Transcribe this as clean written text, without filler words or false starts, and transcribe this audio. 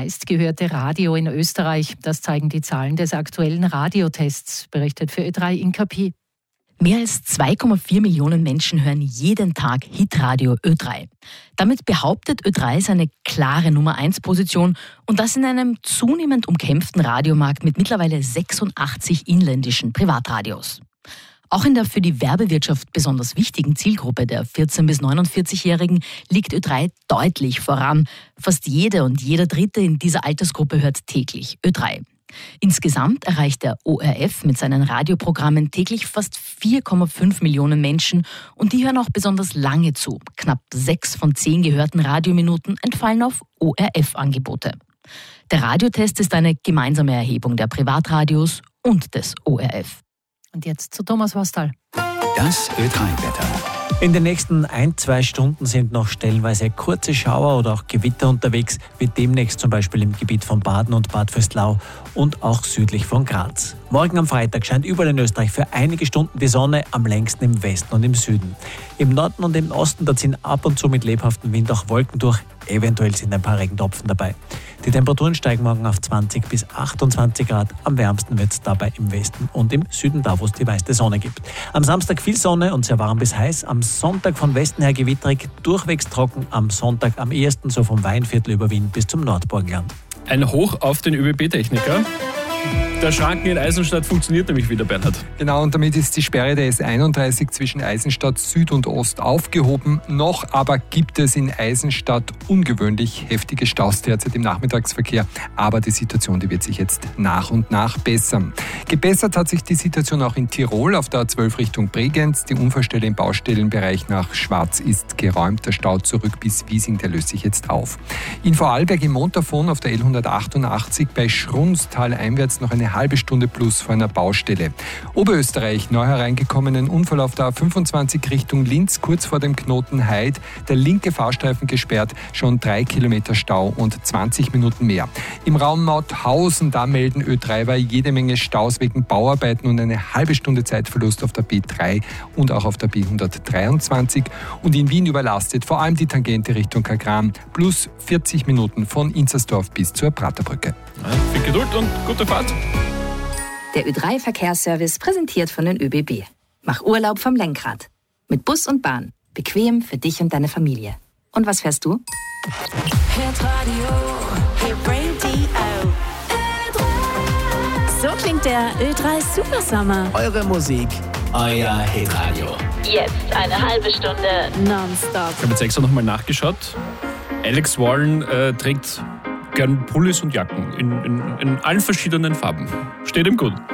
meistgehörte Radio in Österreich. Das zeigen die Zahlen des aktuellen Radiotests, berichtet für Ö3 Inka Pi. Mehr als 2,4 Millionen Menschen hören jeden Tag Hitradio Ö3. Damit behauptet Ö3 seine klare Nummer-1-Position und das in einem zunehmend umkämpften Radiomarkt mit mittlerweile 86 inländischen Privatradios. Auch in der für die Werbewirtschaft besonders wichtigen Zielgruppe der 14- bis 49-Jährigen liegt Ö3 deutlich voran. Fast jede und jeder Dritte in dieser Altersgruppe hört täglich Ö3. Insgesamt erreicht der ORF mit seinen Radioprogrammen täglich fast 4,5 Millionen Menschen und die hören auch besonders lange zu. Knapp 6 von 10 gehörten Radiominuten entfallen auf ORF-Angebote. Der Radiotest ist eine gemeinsame Erhebung der Privatradios und des ORF. Und jetzt zu Thomas Wastal. Das Ö3-Wetter. In den nächsten 1-2 Stunden sind noch stellenweise kurze Schauer oder auch Gewitter unterwegs, wie demnächst zum Beispiel im Gebiet von Baden und Bad Vöslau und auch südlich von Graz. Morgen am Freitag scheint überall in Österreich für einige Stunden die Sonne, am längsten im Westen und im Süden. Im Norden und im Osten, da ziehen ab und zu mit lebhaftem Wind auch Wolken durch, eventuell sind ein paar Regentropfen dabei. Die Temperaturen steigen morgen auf 20 bis 28 Grad. Am wärmsten wird es dabei im Westen und im Süden, da wo es die meiste Sonne gibt. Am Samstag viel Sonne und sehr warm bis heiß. Am Sonntag von Westen her gewitterig, durchwegs trocken. Am Sonntag am ehesten so vom Weinviertel über Wien bis zum Nordburgenland. Ein Hoch auf den ÖBB-Techniker. Der Schranken in Eisenstadt funktioniert nämlich wieder, Bernhard. Genau, und damit ist die Sperre der S31 zwischen Eisenstadt Süd und Ost aufgehoben. Noch aber gibt es in Eisenstadt ungewöhnlich heftige Staus derzeit im Nachmittagsverkehr. Aber die Situation, die wird sich jetzt nach und nach bessern. Gebessert hat sich die Situation auch in Tirol auf der A12 Richtung Bregenz. Die Unfallstelle im Baustellenbereich nach Schwarz ist geräumt. Der Stau zurück bis Wiesing, der löst sich jetzt auf. In Vorarlberg im Montafon auf der L188 bei Schrunstal einwärts noch eine halbe Stunde plus vor einer Baustelle. Oberösterreich, neu hereingekommenen Unfall auf der A25 Richtung Linz, kurz vor dem Knoten Heid. Der linke Fahrstreifen gesperrt, schon 3 Kilometer Stau und 20 Minuten mehr. Im Raum Mauthausen, da melden Ö3 jede Menge Staus wegen Bauarbeiten und eine halbe Stunde Zeitverlust auf der B3 und auch auf der B123. Und in Wien überlastet vor allem die Tangente Richtung Kagran, plus 40 Minuten von Inzersdorf bis zur Praterbrücke. Viel Geduld und gute Fahrt. Der Ö3-Verkehrsservice präsentiert von den ÖBB. Mach Urlaub vom Lenkrad. Mit Bus und Bahn. Bequem für dich und deine Familie. Und was fährst du? So klingt der Ö3 Super Sommer. Eure Musik, euer Hitradio. Jetzt eine halbe Stunde nonstop. Ich habe jetzt extra nochmal nachgeschaut. Alex Wallen trägt gern Pullis und Jacken in allen verschiedenen Farben. Steht ihm gut.